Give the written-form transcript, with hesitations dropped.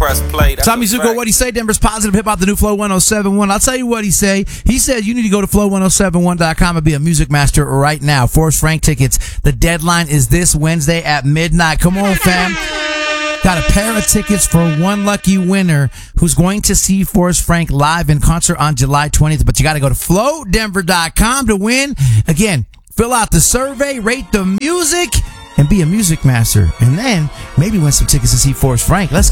press play. That's Tommy a Zuko, fact. what'd he say? Denver's positive hip hop, the new Flow 1071. I'll tell you what he say. He said you need to go to flow1071.com and be a music master right now. Forrest Frank tickets. The deadline is this Wednesday at midnight. Come on, fam. Got a pair of tickets for one lucky winner who's going to see Forrest Frank live in concert on July 20th. But you got to go to flowdenver.com to win. Again, fill out the survey, rate the music, and be a music master. And then maybe win some tickets to see Forrest Frank. Let's